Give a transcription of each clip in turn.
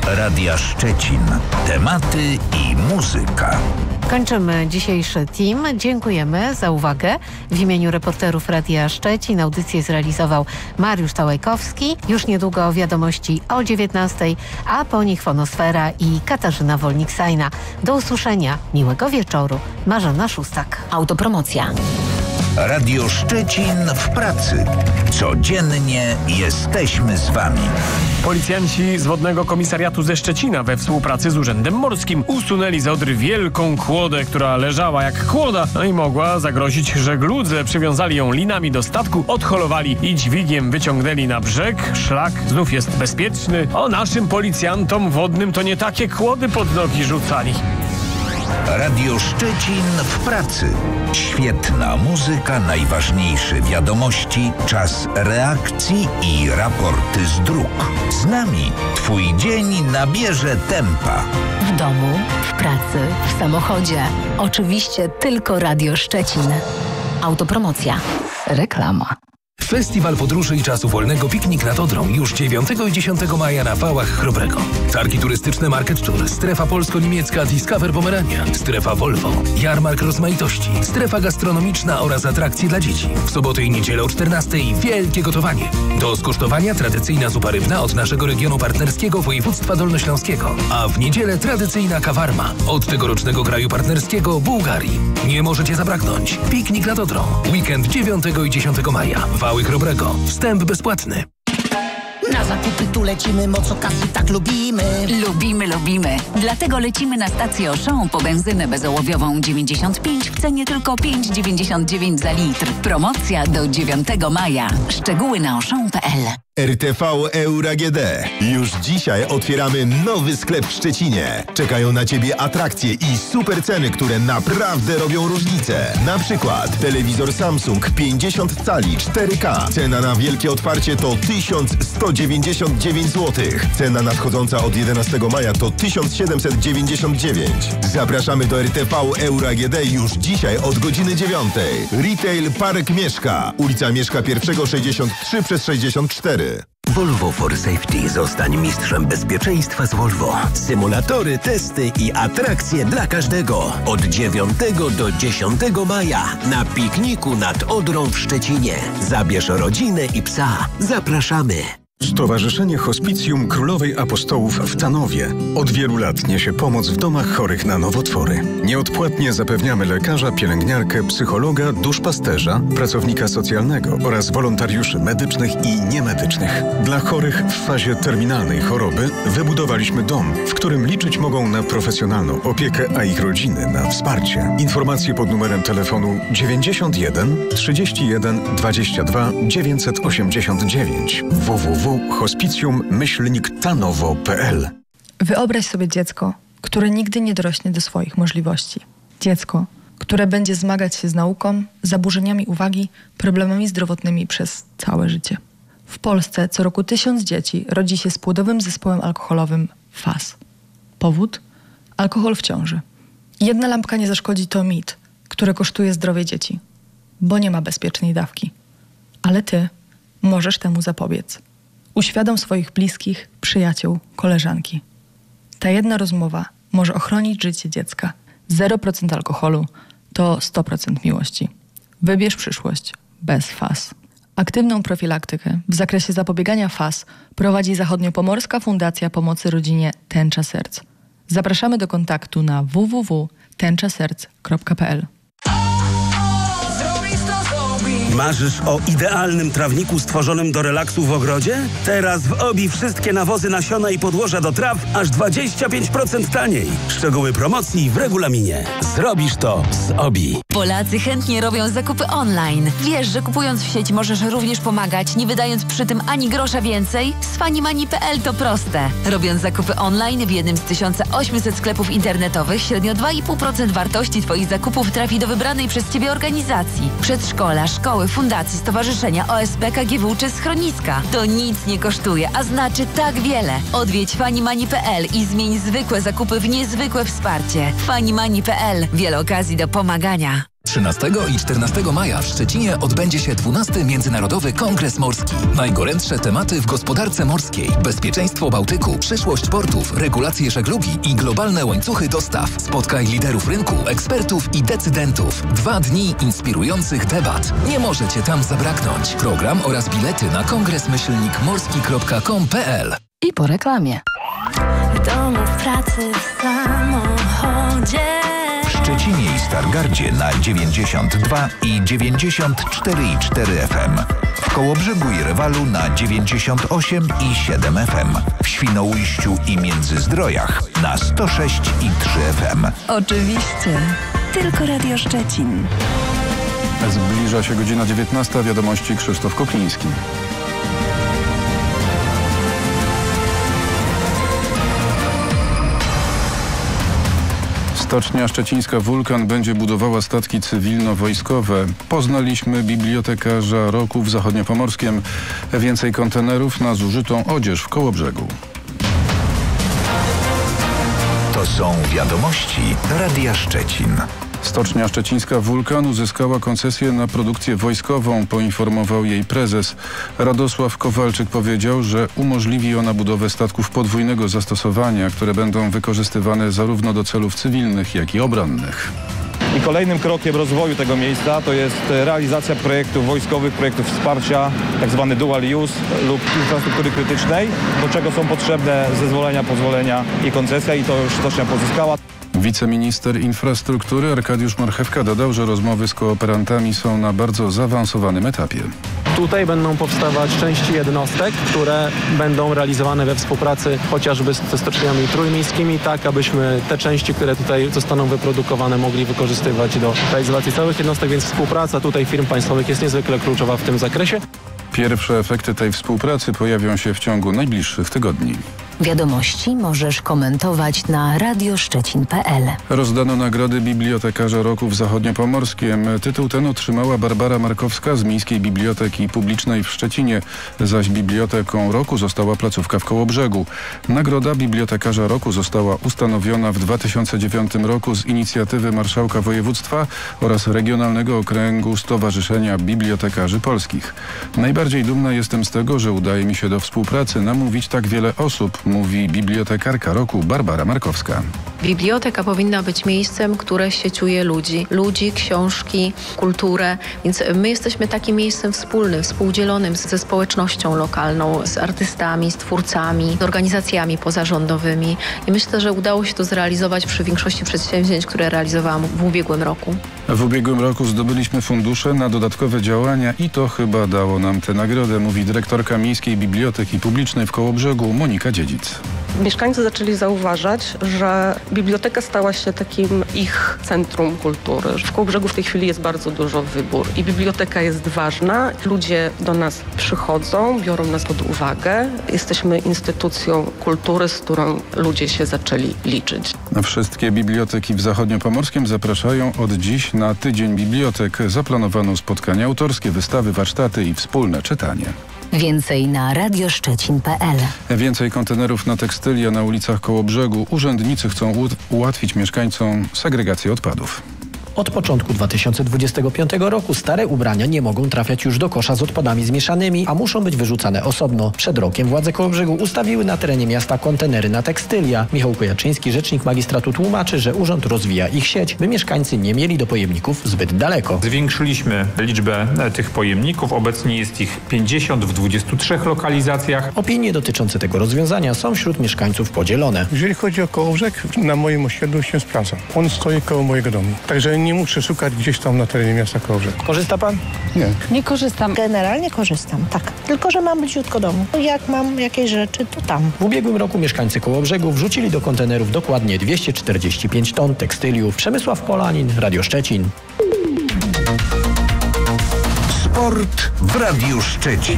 Radia Szczecin. Tematy i muzyka. Kończymy dzisiejszy team. Dziękujemy za uwagę. W imieniu reporterów Radia Szczecin audycję zrealizował Mariusz Tałajkowski. Już niedługo wiadomości o 19:00, a po nich Fonosfera i Katarzyna Wolnik-Sajna. Do usłyszenia. Miłego wieczoru. Marzena Szóstak. Autopromocja. Radio Szczecin w pracy. Codziennie jesteśmy z Wami. Policjanci z Wodnego Komisariatu ze Szczecina we współpracy z Urzędem Morskim usunęli z Odry wielką kłodę, która leżała jak kłoda, no i mogła zagrozić żegludze. Przywiązali ją linami do statku, odholowali i dźwigiem wyciągnęli na brzeg. Szlak znów jest bezpieczny. O, naszym policjantom wodnym to nie takie kłody pod nogi rzucali. Radio Szczecin w pracy. Świetna muzyka, najważniejsze wiadomości, czas reakcji i raporty z dróg. Z nami Twój dzień nabierze tempa. W domu, w pracy, w samochodzie. Oczywiście tylko Radio Szczecin. Autopromocja. Reklama. Festiwal Podróży i Czasu Wolnego Piknik nad Odrą już 9 i 10 maja na Wałach Chrobrego. Targi turystyczne Market Tour, strefa polsko-niemiecka Discover Pomerania, strefa Volvo, jarmark rozmaitości, strefa gastronomiczna oraz atrakcje dla dzieci. W sobotę i niedzielę o 14:00 wielkie gotowanie. Do skosztowania tradycyjna zupa rybna od naszego regionu partnerskiego województwa dolnośląskiego, a w niedzielę tradycyjna kawarma od tegorocznego kraju partnerskiego Bułgarii. Nie możecie zabraknąć. Piknik nad Odrą. Weekend 9 i 10 maja. Wały Chrobrego. Wstęp bezpłatny. Na zakupy tu lecimy, moc okazji tak lubimy. Lubimy. Dlatego lecimy na stację Auchan po benzynę bezołowiową 95 w cenie tylko 5,99 za litr. Promocja do 9 maja. Szczegóły na auchan.pl. RTV Euro AGD. Już dzisiaj otwieramy nowy sklep w Szczecinie. Czekają na Ciebie atrakcje i super ceny, które naprawdę robią różnicę. Na przykład telewizor Samsung 50 cali 4K. Cena na wielkie otwarcie to 1199 zł. Cena nadchodząca od 11 maja to 1799. Zapraszamy do RTV Euro AGD już dzisiaj od godziny 9. Retail Park Mieszka. Ulica Mieszka 1 63 przez 64. Volvo for Safety. Zostań mistrzem bezpieczeństwa z Volvo. Symulatory, testy i atrakcje dla każdego. Od 9 do 10 maja na pikniku nad Odrą w Szczecinie. Zabierz rodzinę i psa. Zapraszamy. Stowarzyszenie Hospicjum Królowej Apostołów w Tanowie od wielu lat niesie pomoc w domach chorych na nowotwory. Nieodpłatnie zapewniamy lekarza, pielęgniarkę, psychologa, duszpasterza, pracownika socjalnego oraz wolontariuszy medycznych i niemedycznych. Dla chorych w fazie terminalnej choroby wybudowaliśmy dom, w którym liczyć mogą na profesjonalną opiekę, a ich rodziny na wsparcie. Informacje pod numerem telefonu 91 31 22 989 www.hospicjum-tanowo.pl. Wyobraź sobie dziecko, które nigdy nie dorośnie do swoich możliwości. Dziecko, które będzie zmagać się z nauką, zaburzeniami uwagi, problemami zdrowotnymi przez całe życie. W Polsce co roku 1000 dzieci rodzi się z płodowym zespołem alkoholowym FAS. Powód? Alkohol w ciąży. Jedna lampka nie zaszkodzi to mit, który kosztuje zdrowie dzieci, bo nie ma bezpiecznej dawki. Ale ty możesz temu zapobiec. Uświadom swoich bliskich, przyjaciół, koleżanki. Ta jedna rozmowa może ochronić życie dziecka. 0% alkoholu to 100% miłości. Wybierz przyszłość bez FAS. Aktywną profilaktykę w zakresie zapobiegania FAS prowadzi Zachodniopomorska Fundacja Pomocy Rodzinie Tęcza Serc. Zapraszamy do kontaktu na www.tęczaserc.pl. Marzysz o idealnym trawniku stworzonym do relaksu w ogrodzie? Teraz w OBI wszystkie nawozy, nasiona i podłoża do traw aż 25% taniej. Szczegóły promocji w regulaminie. Zrobisz to z OBI. Polacy chętnie robią zakupy online. Wiesz, że kupując w sieci możesz również pomagać, nie wydając przy tym ani grosza więcej? Z Fanimani.pl to proste. Robiąc zakupy online w jednym z 1800 sklepów internetowych, średnio 2,5% wartości Twoich zakupów trafi do wybranej przez Ciebie organizacji. Przedszkola, szkoły, fundacji, stowarzyszenia, OSP, KGW czy schroniska. To nic nie kosztuje, a znaczy tak wiele. Odwiedź Fanimani.pl i zmień zwykłe zakupy w niezwykłe wsparcie. Fanimani.pl. Wiele okazji do pomagania. 13 i 14 maja w Szczecinie odbędzie się 12. Międzynarodowy Kongres Morski. Najgorętsze tematy w gospodarce morskiej. Bezpieczeństwo Bałtyku, przyszłość portów, regulacje żeglugi i globalne łańcuchy dostaw. Spotkaj liderów rynku, ekspertów i decydentów. 2 dni inspirujących debat. Nie możecie tam zabraknąć. Program oraz bilety na kongres-morski.com.pl. I po reklamie. W domu, w pracy, w samochodzie. W Szczecinie i Stargardzie na 92 i 94,4 FM. W Kołobrzegu i Rewalu na 98 i 7 FM. W Świnoujściu i Międzyzdrojach na 106 i 3 FM. Oczywiście. Tylko Radio Szczecin. Zbliża się godzina 19. Wiadomości Krzysztof Kokliński. Stocznia Szczecińska Wulkan będzie budowała statki cywilno-wojskowe. Poznaliśmy bibliotekarza roku w Zachodniopomorskiem. Więcej kontenerów na zużytą odzież w Kołobrzegu. To są wiadomości Radia Szczecin. Stocznia Szczecińska Wulkan uzyskała koncesję na produkcję wojskową, poinformował jej prezes. Radosław Kowalczyk powiedział, że umożliwi ona budowę statków podwójnego zastosowania, które będą wykorzystywane zarówno do celów cywilnych, jak i obronnych. I kolejnym krokiem rozwoju tego miejsca to jest realizacja projektów wojskowych, projektów wsparcia, tzw. dual use lub infrastruktury krytycznej, do czego są potrzebne zezwolenia, pozwolenia i koncesja, i to już Stocznia pozyskała. Wiceminister infrastruktury Arkadiusz Marchewka dodał, że rozmowy z kooperantami są na bardzo zaawansowanym etapie. Tutaj będą powstawać części jednostek, które będą realizowane we współpracy chociażby ze stoczniami trójmiejskimi, tak abyśmy te części, które tutaj zostaną wyprodukowane, mogli wykorzystywać do realizacji całych jednostek, więc współpraca tutaj firm państwowych jest niezwykle kluczowa w tym zakresie. Pierwsze efekty tej współpracy pojawią się w ciągu najbliższych tygodni. Wiadomości możesz komentować na radioszczecin.pl. Rozdano nagrody Bibliotekarza Roku w Zachodniopomorskiem. Tytuł ten otrzymała Barbara Markowska z Miejskiej Biblioteki Publicznej w Szczecinie, zaś Biblioteką Roku została placówka w Kołobrzegu. Nagroda Bibliotekarza Roku została ustanowiona w 2009 roku z inicjatywy Marszałka Województwa oraz Regionalnego Okręgu Stowarzyszenia Bibliotekarzy Polskich. Najbardziej dumna jestem z tego, że udaje mi się do współpracy namówić tak wiele osób, mówi bibliotekarka roku Barbara Markowska. Biblioteka powinna być miejscem, które sieciuje ludzi, książki, kulturę, więc my jesteśmy takim miejscem wspólnym, współdzielonym ze społecznością lokalną, z artystami, z twórcami, z organizacjami pozarządowymi i myślę, że udało się to zrealizować przy większości przedsięwzięć, które realizowałam w ubiegłym roku. W ubiegłym roku zdobyliśmy fundusze na dodatkowe działania i to chyba dało nam tę nagrodę, mówi dyrektorka Miejskiej Biblioteki Publicznej w Kołobrzegu Monika Dziedzic. Mieszkańcy zaczęli zauważać, że biblioteka stała się takim ich centrum kultury. W Kołobrzegu w tej chwili jest bardzo dużo wybór i biblioteka jest ważna. Ludzie do nas przychodzą, biorą nas pod uwagę. Jesteśmy instytucją kultury, z którą ludzie się zaczęli liczyć. Wszystkie biblioteki w Zachodniopomorskiem zapraszają od dziś na Tydzień Bibliotek. Zaplanowano spotkania autorskie, wystawy, warsztaty i wspólne czytanie. Więcej na radioszczecin.pl. Więcej kontenerów na tekstylia na ulicach Kołobrzegu. Urzędnicy chcą ułatwić mieszkańcom segregację odpadów. Od początku 2025 roku stare ubrania nie mogą trafiać już do kosza z odpadami zmieszanymi, a muszą być wyrzucane osobno. Przed rokiem władze Kołobrzegu ustawiły na terenie miasta kontenery na tekstylia. Michał Kojaczyński, rzecznik magistratu, tłumaczy, że urząd rozwija ich sieć, by mieszkańcy nie mieli do pojemników zbyt daleko. Zwiększyliśmy liczbę tych pojemników. Obecnie jest ich 50 w 23 lokalizacjach. Opinie dotyczące tego rozwiązania są wśród mieszkańców podzielone. Jeżeli chodzi o Kołobrzeg, na moim osiedlu się sprawdza. On stoi koło mojego domu. Także nie muszę szukać gdzieś tam na terenie miasta Kołobrzeg. Korzysta pan? Nie. Nie korzystam. Generalnie korzystam, tak. Tylko że mam bliziutko domu. Jak mam jakieś rzeczy, to tam. W ubiegłym roku mieszkańcy Kołobrzegu wrzucili do kontenerów dokładnie 245 ton tekstyliów. Przemysław Polanin, Radio Szczecin. Sport w Radiu Szczecin.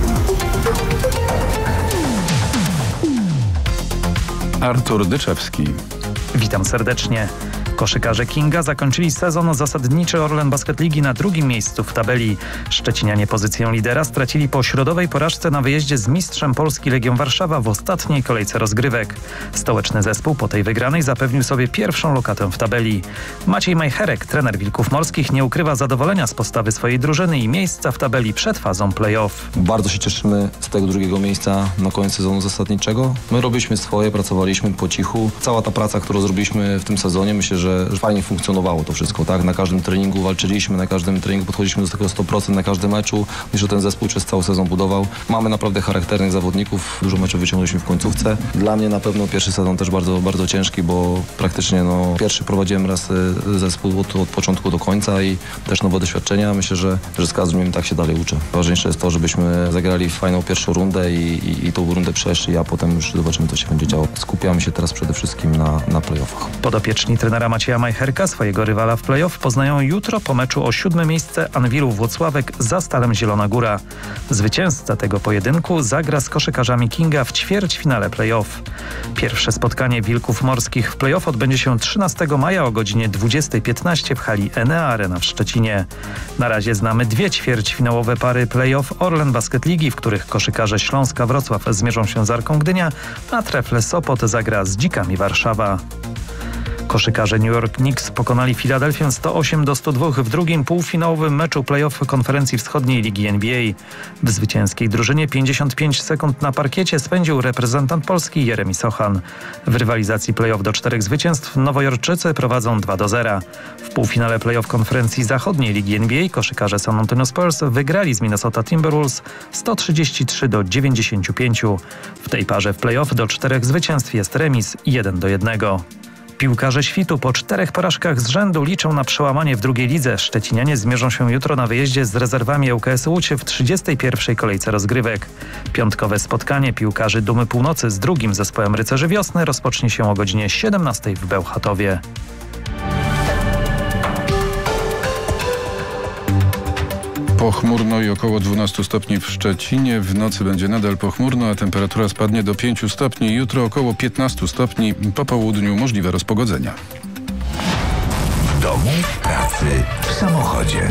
Artur Dyczewski. Witam serdecznie. Koszykarze Kinga zakończyli sezon zasadniczy Orlen Basket Ligi na drugim miejscu w tabeli. Szczecinianie pozycję lidera stracili po środowej porażce na wyjeździe z mistrzem Polski Legią Warszawa w ostatniej kolejce rozgrywek. Stołeczny zespół po tej wygranej zapewnił sobie pierwszą lokatę w tabeli. Maciej Majcherek, trener Wilków Morskich, nie ukrywa zadowolenia z postawy swojej drużyny i miejsca w tabeli przed fazą play-off. Bardzo się cieszymy z tego drugiego miejsca na koniec sezonu zasadniczego. My robiliśmy swoje, pracowaliśmy po cichu. Cała ta praca, którą zrobiliśmy w tym sezonie, myślę, że fajnie funkcjonowało to wszystko, tak? Na każdym treningu walczyliśmy, na każdym treningu podchodziliśmy do tego 100%, na każdym meczu. Myślę, że ten zespół przez cały sezon budował. Mamy naprawdę charakternych zawodników, dużo meczów wyciągnęliśmy w końcówce. Dla mnie na pewno pierwszy sezon też bardzo, bardzo ciężki, bo praktycznie pierwszy prowadziłem raz zespół od początku do końca i też nowe doświadczenia. Myślę, że z każdym dniem tak się dalej uczę. Ważniejsze jest to, żebyśmy zagrali fajną pierwszą rundę i tą rundę przeszli, a potem już zobaczymy, co się będzie działo. Skupiamy się teraz przede wszystkim na play-offach. Podopieczni trenera Macieja Majcherka swojego rywala w play-off poznają jutro po meczu o 7. miejsce Anwilu Włocławek za Stalem Zielona Góra. Zwycięzca tego pojedynku zagra z koszykarzami Kinga w ćwierćfinale play-off. Pierwsze spotkanie Wilków Morskich w play-off odbędzie się 13 maja o godzinie 20:15 w hali Enea Arena w Szczecinie. Na razie znamy dwie ćwierćfinałowe pary play-off Orlen Basket Ligi, w których koszykarze Śląska Wrocław zmierzą się z Arką Gdynia, a Trefle Sopot zagra z Dzikami Warszawa. Koszykarze New York Knicks pokonali Filadelfię 108-102 w drugim półfinałowym meczu play-off konferencji wschodniej Ligi NBA. W zwycięskiej drużynie 55 sekund na parkiecie spędził reprezentant Polski Jeremi Sochan. W rywalizacji play-off do 4 zwycięstw Nowojorczycy prowadzą 2-0. W półfinale play-off konferencji zachodniej Ligi NBA koszykarze San Antonio Spurs wygrali z Minnesota Timberwolves 133-95. W tej parze w play-off do 4 zwycięstw jest remis 1-1. Piłkarze Świtu po 4 porażkach z rzędu liczą na przełamanie w drugiej lidze. Szczecinianie zmierzą się jutro na wyjeździe z rezerwami ŁKS Łódź w 31. kolejce rozgrywek. Piątkowe spotkanie piłkarzy Dumy Północy z drugim zespołem Rycerzy Wiosny rozpocznie się o godzinie 17 w Bełchatowie. Pochmurno i około 12 stopni w Szczecinie. W nocy będzie nadal pochmurno, a temperatura spadnie do 5 stopni. Jutro około 15 stopni. Po południu możliwe rozpogodzenia. W domu, w pracy, w samochodzie.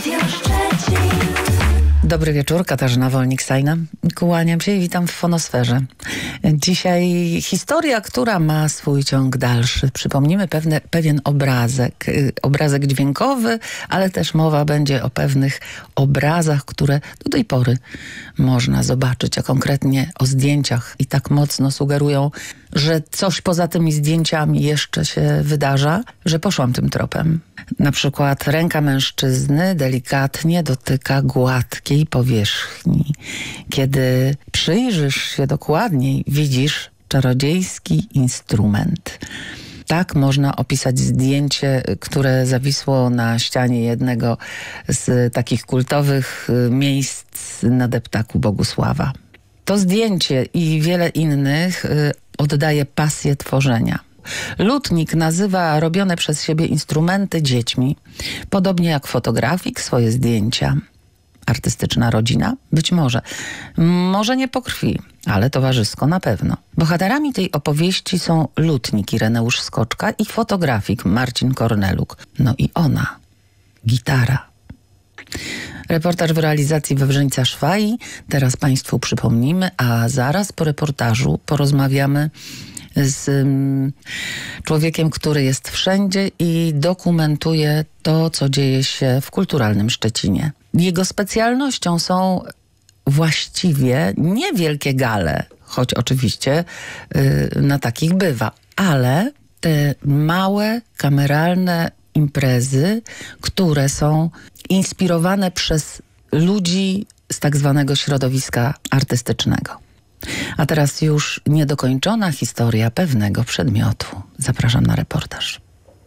Dobry wieczór, Katarzyna Wolnik-Sajna. Kłaniam się i witam w Fonosferze. Dzisiaj historia, która ma swój ciąg dalszy. Przypomnimy pewien obrazek dźwiękowy, ale też mowa będzie o pewnych obrazach, które do tej pory można zobaczyć, a konkretnie o zdjęciach i tak mocno sugerują, że coś poza tymi zdjęciami jeszcze się wydarza, że poszłam tym tropem. Na przykład ręka mężczyzny delikatnie dotyka gładkiej powierzchni. Kiedy przyjrzysz się dokładniej, widzisz czarodziejski instrument. Tak można opisać zdjęcie, które zawisło na ścianie jednego z takich kultowych miejsc na deptaku Bogusława. To zdjęcie i wiele innych oddaje pasję tworzenia. Lutnik nazywa robione przez siebie instrumenty dziećmi, podobnie jak fotografik swoje zdjęcia. Artystyczna rodzina? Być może. Może nie po krwi, ale towarzysko na pewno. Bohaterami tej opowieści są lutnik Ireneusz Skoczka i fotografik Marcin Korneluk. No i ona, gitara. Reportaż w realizacji Wawrzyńca Szwai. Teraz Państwu przypomnimy, a zaraz po reportażu porozmawiamy z człowiekiem, który jest wszędzie i dokumentuje to, co dzieje się w kulturalnym Szczecinie. Jego specjalnością są właściwie niewielkie gale, choć oczywiście na takich bywa, ale te małe, kameralne imprezy, które są inspirowane przez ludzi z tak zwanego środowiska artystycznego. A teraz już niedokończona historia pewnego przedmiotu. Zapraszam na reportaż.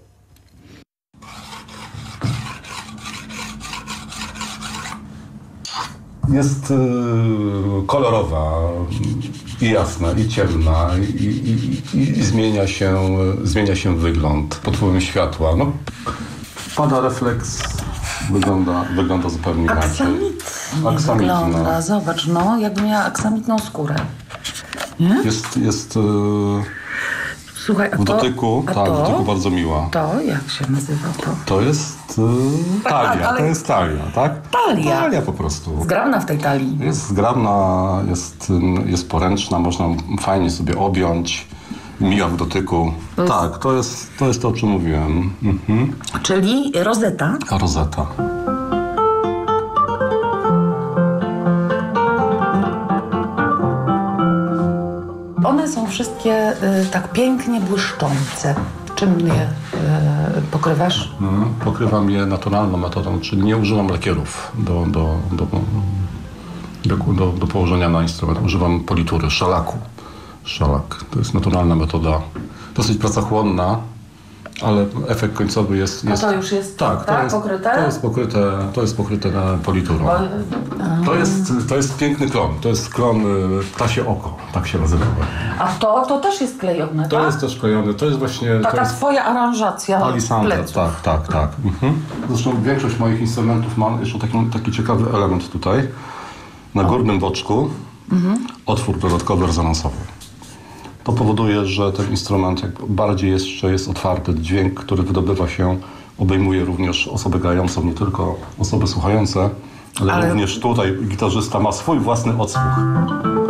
Jest kolorowa i jasna, i ciemna, i zmienia się wygląd pod wpływem światła. No, wpada refleks, wygląda zupełnie inaczej. Aksamitnie wygląda, no. Zobacz, jakby miała aksamitną skórę. Jest Słuchaj, a w dotyku, w dotyku bardzo miła. To jak się nazywa to? To jest talia, ale... to jest talia, tak? Talia? Talia po prostu. Zgrabna w tej talii. Jest zgrabna, jest poręczna, można fajnie sobie objąć, miła w dotyku. Tak, to jest to, o czym mówiłem. Mhm. Czyli rozeta? Rozeta. One są wszystkie tak pięknie błyszczące. Czym je pokrywasz? Pokrywam je naturalną metodą, czyli nie używam lakierów do położenia na instrument. Używam politury, szalaku. Szalak. To jest naturalna metoda. Dosyć pracochłonna, ale efekt końcowy jest... A to już jest pokryte? To jest pokryte politurą. To jest piękny klon. To jest klon Ptasie Oko, tak się nazywa. A to też jest klejone, To jest też klejone. To jest właśnie... Taka twoja aranżacja Alisandra, pleców. tak. Mhm. Zresztą większość moich instrumentów ma jeszcze taki ciekawy element tutaj. Na górnym boczku otwór dodatkowy rezonansowy. To powoduje, że ten instrument bardziej jeszcze jest otwarty. Dźwięk, który wydobywa się, obejmuje również osobę grającą, nie tylko osoby słuchające, ale również tutaj gitarzysta ma swój własny odsłuch.